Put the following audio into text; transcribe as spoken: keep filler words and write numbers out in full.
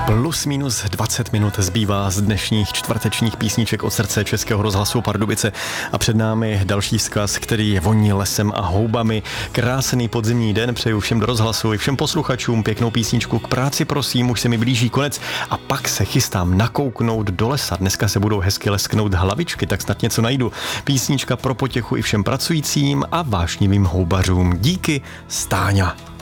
Plus minus dvacet minut zbývá z dnešních čtvrtečních písniček od srdce Českého rozhlasu Pardubice a před námi další vzkaz, který voní lesem a houbami. Krásný podzimní den přeju všem do rozhlasu i všem posluchačům, pěknou písničku k práci prosím, už se mi blíží konec a pak se chystám nakouknout do lesa. Dneska se budou hezky lesknout hlavičky, tak snad něco najdu. Písnička pro potěchu i všem pracujícím a vášnivým houbařům. Díky, Stáňa.